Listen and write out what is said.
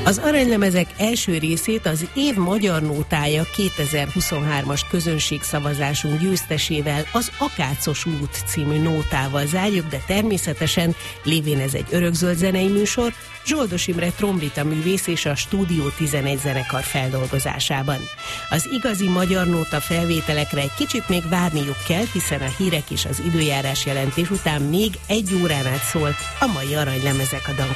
Az aranylemezek első részét az év magyar nótája 2023-as közönségszavazásunk győztesével, az Akácos út című nótával zárjuk, de természetesen, lévén ez egy örökzöld zenei műsor, Zsoldos Imre trombita művész és a Stúdió 11 zenekar feldolgozásában. Az igazi magyar nóta felvételekre egy kicsit még várniuk kell, hiszen a hírek és az időjárás jelentés után még 1 órán át szól a mai aranylemezek a